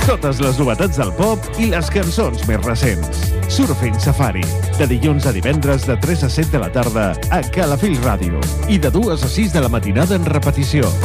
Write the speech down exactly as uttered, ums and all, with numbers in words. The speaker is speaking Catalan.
Totes les novetats del pop i les cançons més recents. Surfing Safari, de dilluns a divendres de tres a set de la tarda a Calafell Ràdio i de dues a sis de la matinada en repetició.